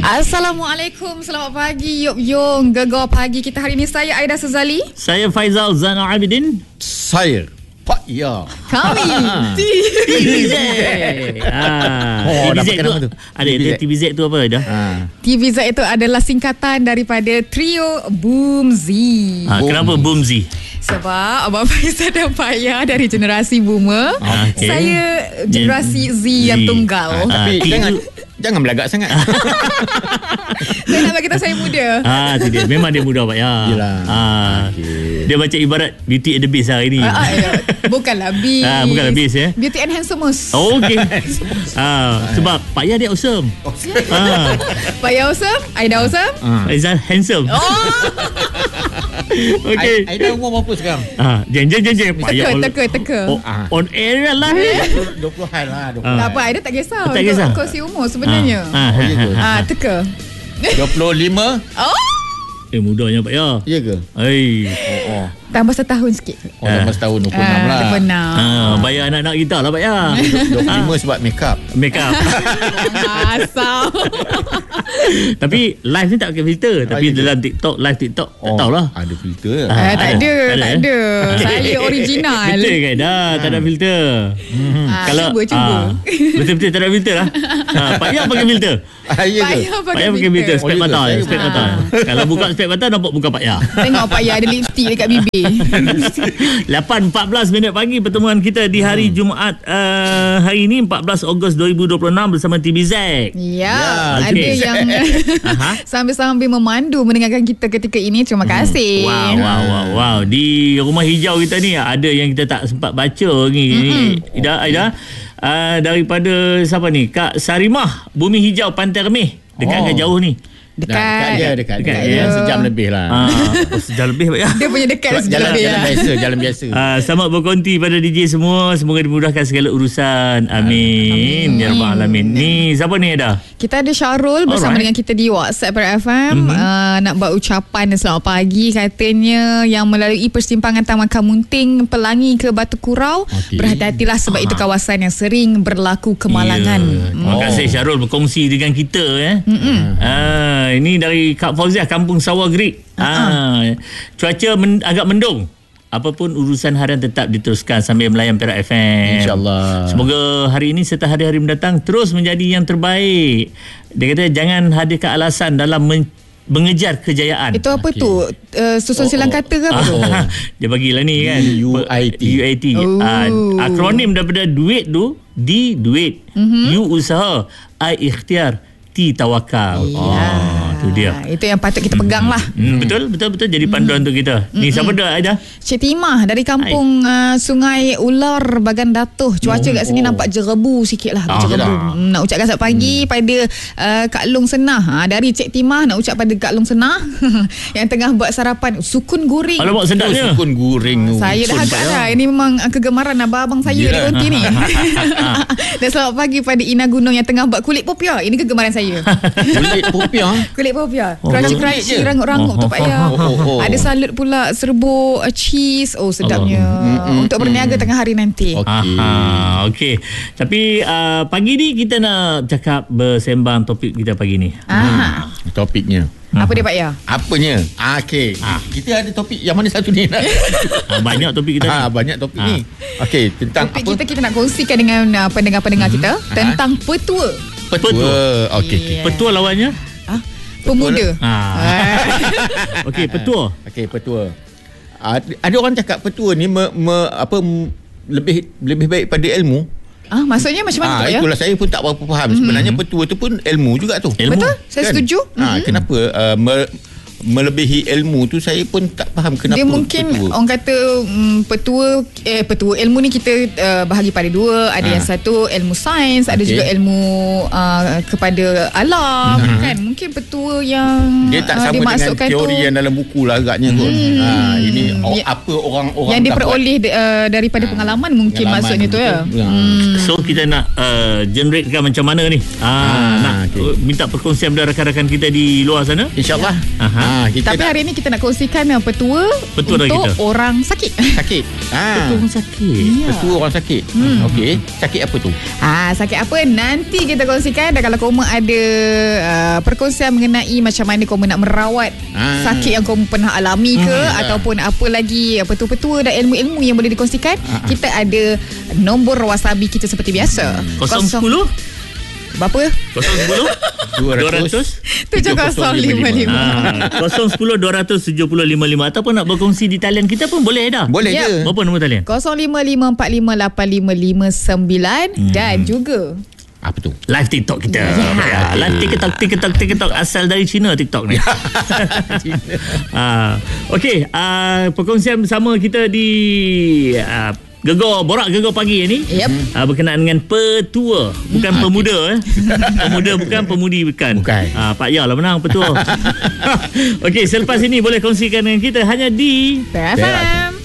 Assalamualaikum, selamat pagi Yop Yong. Gegar pagi kita hari ini, saya Aida Suzali, saya Faizal Zainal Abidin, saya Pak Ya. kami TVZ. TVZ tu ada TVZ tu apa dah? TVZ itu adalah singkatan daripada trio Boomzy. Kenapa Boomzy? Sebab Abang Faizal dan Pak Ya dari generasi boomer, saya generasi Z yang tunggal. Tapi jangan belagak sangat. Saya nak bagi tahu saya muda. Tu dia. Memang dia muda Pak Ya. Dia macam ibarat Beauty and the Beast hari ni. Bukanlah Beast. Bukanlah Beast ya. Beauty and Handsomest. Okey. Sebab Pak Ya dia awesome. Pak Ya awesome, Aida awesome, Faizal handsome. Okey. Aida umur berapa sekarang? Jeng. Pak Ya Teka. on air lah. 20-an lah. Tak apa, Aida tak kisah. Tak kisah. Untuk kongsi umur sebenarnya. Teka. 25. Mudanya Pak Ya. Ya ke? Tambah setahun sikit. Tambah setahun 26 lah. Benar. Bayar anak-anak kita lah Pak Ya. 25 sebab make up. Asal. Tapi live ni tak pakai filter. Tapi dalam TikTok, live TikTok tak tahulah. Ada filter. Tak ada. Saya original. Filter kan? Tak ada filter. Kalau cuba. Betul-betul tak ada filter lah. Pak Ya pakai filter. Ya ke? Pak Ya pakai filter. Spek mata. Kalau buka spek mata nampak muka Pak Ya. Tengok Pak Ya ada lipstick dekat bibir. 8.14 minit pagi pertemuan kita di hari Jumaat hari ini 14 Ogos 2026 bersama TVZ. Ada yang sambil-sambil memandu mendengarkan kita ketika ini. Terima kasih. Wow. Di rumah hijau kita ni ada yang kita tak sempat baca ni. Aida, daripada siapa ni? Kak Sarimah, Bumi Hijau Pantai Remeh. Dekat ke jauh ni? Dekat ya. Sejam lebih lah. Sejam lebih Pak Ya. Dia punya dekat sejam lebih. Jalan biasa. Selamat berkonti pada DJ semua. Semoga dimudahkan segala urusan. Amin. Ya Rabbal Alamin. Ni siapa ni ada? Kita ada Syarul bersama dengan kita di WhatsApp FM. Nak buat ucapan selamat pagi. Katanya yang melalui persimpangan Taman Kamunting Pelangi ke Batu Kurau, berhati-hatilah sebab itu kawasan yang sering berlaku kemalangan. Terima kasih Syarul berkongsi dengan kita ini dari Kak Fauziah, Kampung Sawah Gerik. Cuaca agak mendung. Apapun urusan harian tetap diteruskan sambil melayan Perak FM. InsyaAllah. Semoga hari ini serta hari-hari mendatang terus menjadi yang terbaik. Dia kata jangan hadirkan alasan dalam mengejar kejayaan. Itu apa tu? Susun silang kata ke apa tu? Dia bagilah ni kan. UIT. Akronim daripada duit tu. D, duit. U, usaha. I, ikhtiar. T, tawakal. Tu dia. Itu yang patut kita pegang lah. Betul. Jadi panduan untuk kita. Ni siapa dah Aida? Cik Timah dari kampung Sungai Ular Bagan Datuh. Cuaca kat sini nampak jerebu sikit lah. Nak ucapkan selamat pagi pada Kak Long Senah. Dari Cik Timah nak ucap pada Kak Long Senah yang tengah buat sarapan sukun goreng. Alamak sedapnya. Sukun goreng tu. Saya dah agak dah. Ini memang kegemaran abang-abang saya di konti ni. Dan selamat pagi pada Ina Gunung yang tengah buat kulit popiah. Ini kegemaran saya. Kulit popiah. Crunchy, rangut-rangut tu Pak Ya. Ada salut pula serbuk cheese. Sedapnya. Untuk berniaga tengah hari nanti. Okey. Tapi pagi ni kita nak cakap bersembang topik kita pagi ni. Topiknya apa dia Pak Ya? Apanya? Okey. Kita ada topik yang mana satu ni? Banyak topik kita. Banyak topik ni. Okey, tentang topik kita nak kongsikan dengan pendengar-pendengar kita tentang petua. Okey. Petua lawannya? Pemuda. Okey, petua. Petua. Ada orang cakap petua ni lebih baik pada ilmu. Maksudnya macam mana tu ya? Itulah saya pun tak berapa faham. Sebenarnya petua tu pun ilmu juga tu. Betul, saya setuju. Kenapa melebihi ilmu tu saya pun tak faham kenapa. Dia mungkin petua. Orang kata petua ilmu ni kita bahagi pada dua. Ada yang satu ilmu sains, ada juga ilmu kepada alam kan. Mungkin petua yang dia tak sama dengan teori yang dalam buku lah agaknya kot. Ini apa orang-orang yang diperoleh daripada pengalaman mungkin maksudnya tu ya. So kita nak generatekan macam mana ni? minta perkongsian dari rakan-rakan kita di luar sana. InsyaAllah. Tapi hari ni kita nak kongsikan petua untuk orang sakit. Petua orang sakit. Petua orang sakit. Okey. Sakit apa tu? Sakit apa? Nanti kita kongsikan. Dan kalau kamu ada perkongsian mengenai macam mana kamu nak merawat sakit yang kamu pernah alami ke, ataupun apa lagi petua-petua dan ilmu-ilmu yang boleh dikongsikan, kita ada nombor wasabi kita seperti biasa. 010 berapa? 010 200 7055. 010 200 7055. Ataupun nak berkongsi di talian kita pun boleh dah. Boleh je. Berapa nombor talian? 0554585559 dan juga apa tu? Live TikTok kita. Live TikTok asal dari China TikTok ni. Okey, perkongsian bersama kita di Borak Gegar Pagi ni berkenaan dengan petua, bukan pemuda. Pemuda bukan, pemudi bukan. Pak Ya lah menang petua. Okey, selepas ini boleh kongsikan dengan kita hanya di PFM.